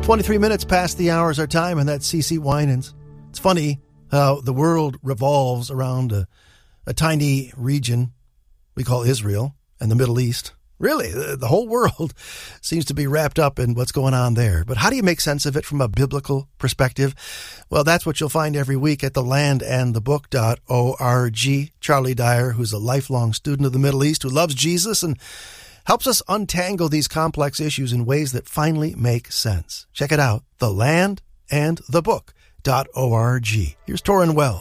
23 minutes past the hour is our time, and that's CeCe Winans. It's funny how the world revolves around a tiny region we call Israel and the Middle East. Really, the whole world seems to be wrapped up in what's going on there. But how do you make sense of it from a biblical perspective? Well, that's what you'll find every week at thelandandthebook.org. Charlie Dyer, who's a lifelong student of the Middle East, who loves Jesus and helps us untangle these complex issues in ways that finally make sense. Check it out, thelandandthebook.org. Here's Torrin Wells.